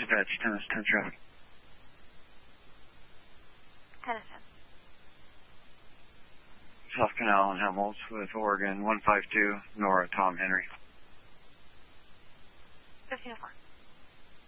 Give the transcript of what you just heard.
Dispatch, Tennis 10 traffic. Tennis 10. South Canal and Helmholtz with Oregon 152, Nora, Tom Henry. 1504.